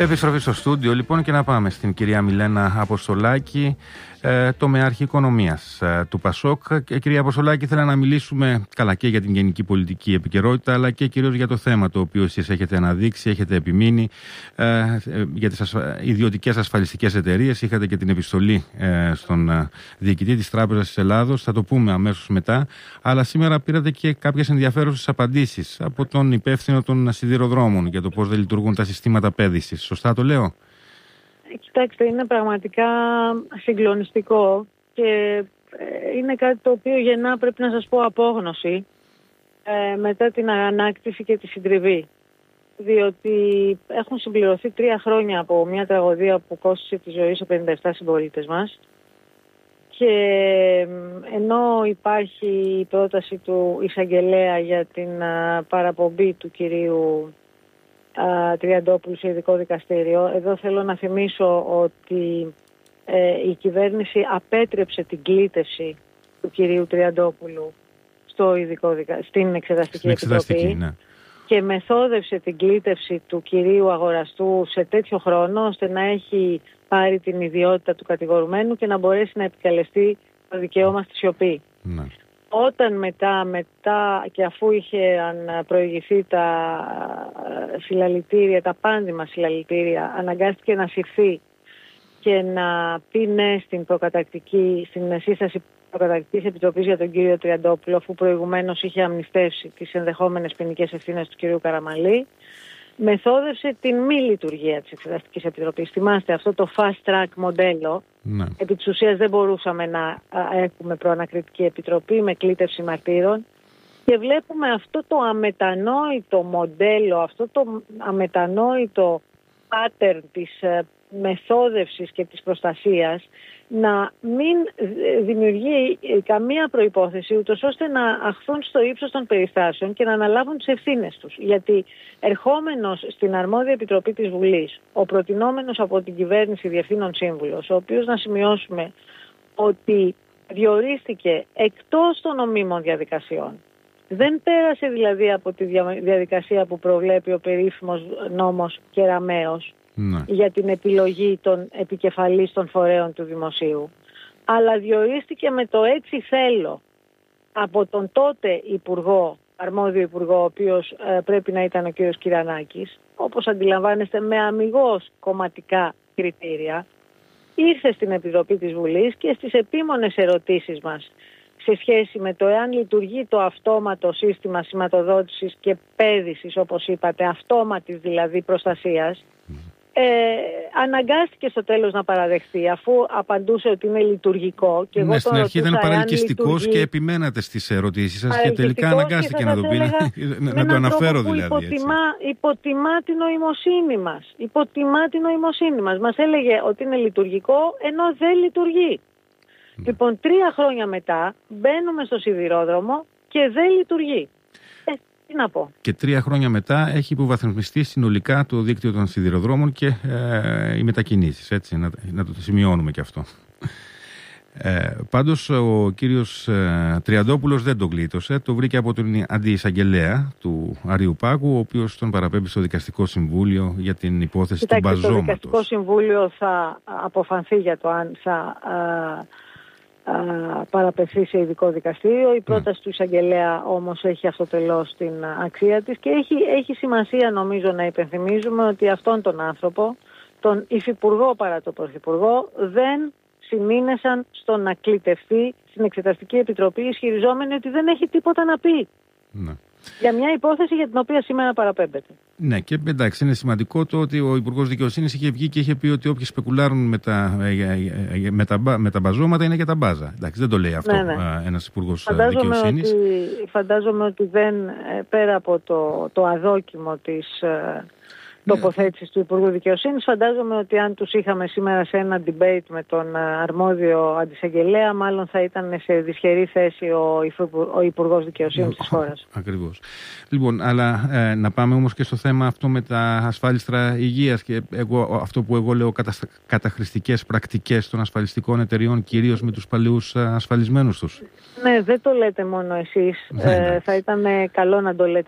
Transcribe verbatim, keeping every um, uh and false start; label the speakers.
Speaker 1: Επιστροφή στο στούντιο λοιπόν και να πάμε στην κυρία Μιλένα Αποστολάκη, ε, τομεάρχη οικονομίας ε, του Πασόκ. Και, κυρία Αποστολάκη, ήθελα να μιλήσουμε καλά και για την γενική πολιτική επικαιρότητα, αλλά και κυρίως για το θέμα το οποίο εσείς έχετε αναδείξει, έχετε επιμείνει ε, ε, για τις ασφα... ιδιωτικές ασφαλιστικές εταιρείες. Είχατε και την επιστολή ε, στον ε, διοικητή της Τράπεζας της Ελλάδος, θα το πούμε αμέσως μετά. Αλλά σήμερα πήρατε και κάποιες ενδιαφέρουσες απαντήσεις από τον υπεύθυνο των σιδηροδρόμων για το πώς δεν λειτουργούν τα συστήματα πέδησης. Σωστά το λέω?
Speaker 2: Κοιτάξτε, είναι πραγματικά συγκλονιστικό και είναι κάτι το οποίο γεννά, πρέπει να σας πω, απόγνωση ε, μετά την ανάκτηση και τη συντριβή. Διότι έχουν συμπληρωθεί τρία χρόνια από μια τραγωδία που κόστησε τη ζωή σε πενήντα επτά συμπολίτες μας, και ενώ υπάρχει η πρόταση του εισαγγελέα για την παραπομπή του κυρίου Τριαντόπουλου σε ειδικό δικαστήριο, εδώ θέλω να θυμίσω ότι ε, η κυβέρνηση απέτρεψε την κλήτευση του κυρίου Τριαντόπουλου στο ειδικό δικα... στην Εξεταστική Επιτροπή, ναι, και μεθόδευσε την κλήτευση του κυρίου αγοραστού σε τέτοιο χρόνο ώστε να έχει πάρει την ιδιότητα του κατηγορουμένου και να μπορέσει να επικαλεστεί το δικαίωμα στη σιωπή. Ναι. Όταν μετά, μετά και αφού είχε προηγηθεί τα συλλαλητήρια, τα πάνδημα συλλαλητήρια, αναγκάστηκε να συρθεί και να πει ναι στην προκαταρκτική, στην σύσταση προκαταρκτικής επιτροπής για τον κύριο Τριαντόπουλο, αφού προηγουμένως είχε αμνηστεύσει τις ενδεχόμενες ποινικές ευθύνες του κυρίου Καραμανλή, μεθόδευσε την μη λειτουργία της Εξεταστικής Επιτροπής. Θυμάστε αυτό το fast track μοντέλο? Ναι. Επί της ουσίας δεν μπορούσαμε να έχουμε προανακριτική επιτροπή με κλήτευση μαρτύρων, και βλέπουμε αυτό το αμετανόητο μοντέλο, αυτό το αμετανόητο pattern της μεθόδευσης και της προστασίας να μην δημιουργεί καμία προϋπόθεση ούτως ώστε να αχθούν στο ύψος των περιστάσεων και να αναλάβουν τις ευθύνες τους. Γιατί ερχόμενος στην αρμόδια επιτροπή της Βουλής, ο προτινόμενος από την κυβέρνηση διευθύνων σύμβουλος, ο οποίος, να σημειώσουμε ότι διορίστηκε εκτός των νομίμων διαδικασιών, δεν πέρασε δηλαδή από τη διαδικασία που προβλέπει ο περίφημος νόμος Κεραμέως, ναι, για την επιλογή των επικεφαλής των φορέων του δημοσίου, αλλά διορίστηκε με το έτσι θέλω από τον τότε υπουργό, αρμόδιο υπουργό, ο οποίος ε, πρέπει να ήταν ο κύριος Κυρανάκης, όπως αντιλαμβάνεστε με αμιγώς κομματικά κριτήρια, ήρθε στην Επιτροπή της Βουλής και στις επίμονες ερωτήσεις μας σε σχέση με το εάν λειτουργεί το αυτόματο σύστημα σηματοδότησης και πέδησης, όπως είπατε, αυτόματης δηλαδή προστασίας, Ε, αναγκάστηκε στο τέλος να παραδεχθεί, αφού απαντούσε ότι είναι λειτουργικό. Και
Speaker 1: ναι,
Speaker 2: εγώ
Speaker 1: στην αρχή ήταν παρελκυστικός λειτουργεί... και επιμένατε στις ερωτήσεις σας και τελικά αναγκάστηκε να το πει, να, να το αναφέρω δηλαδή.
Speaker 2: Υποτιμά, υποτιμά την νοημοσύνη μας. Υποτιμά την νοημοσύνη μας. Μας έλεγε ότι είναι λειτουργικό ενώ δεν λειτουργεί. Mm. Λοιπόν, τρία χρόνια μετά μπαίνουμε στο σιδηρόδρομο και δεν λειτουργεί. Ε, Τι να πω.
Speaker 1: Και τρία χρόνια μετά έχει υποβαθμιστεί συνολικά το δίκτυο των σιδηροδρόμων και ε, οι μετακινήσεις, έτσι, να, να το σημειώνουμε και αυτό. Ε, πάντως ο κύριος ε, Τριαντόπουλος δεν τον γλίτωσε, το βρήκε από τον αντιεισαγγελέα του Αριού Πάγου, ο οποίος τον παραπέμπει στο Δικαστικό Συμβούλιο για την υπόθεση Κοιτάξτε, του μπαζώματος.
Speaker 2: Το Δικαστικό Συμβούλιο θα αποφανθεί για το αν θα... Α, παραπευθεί σε ειδικό δικαστήριο. Η πρόταση mm. του εισαγγελέα όμως έχει αυτοτελώς την αξία της και έχει, έχει σημασία, νομίζω, να υπενθυμίζουμε ότι αυτόν τον άνθρωπο, τον υφυπουργό παρά τον πρωθυπουργό, δεν συνήνεσαν στο να κλητευτεί στην Εξεταστική Επιτροπή, ισχυριζόμενοι ότι δεν έχει τίποτα να πει. Mm. Για μια υπόθεση για την οποία σήμερα παραπέμπεται.
Speaker 1: Ναι, και εντάξει, είναι σημαντικό το ότι ο Υπουργός Δικαιοσύνης είχε βγει και είχε πει ότι όποιοι σπεκουλάρουν με τα, με τα, με τα μπαζώματα είναι και τα μπάζα. Εντάξει, δεν το λέει αυτό ναι, ναι. ένας Υπουργός Δικαιοσύνης.
Speaker 2: Ότι, φαντάζομαι ότι δεν, πέρα από το, το αδόκιμο της τοποθέτησης του Υπουργού Δικαιοσύνης, φαντάζομαι ότι αν τους είχαμε σήμερα σε ένα debate με τον αρμόδιο αντισαγγελέα, μάλλον θα ήταν σε δυσχερή θέση ο, ο Υπουργός Δικαιοσύνης της χώρας.
Speaker 1: Ακριβώς. Λοιπόν, αλλά ε, να πάμε όμως και στο θέμα αυτό με τα ασφάλιστρα υγείας και εγώ, αυτό που εγώ λέω καταστα... καταχρηστικές πρακτικές των ασφαλιστικών εταιριών, κυρίως με τους παλαιούς ασφαλισμένους τους.
Speaker 2: Ναι, δεν το λέτε μόνο εσείς. ε, θα ήταν καλό να το λέτε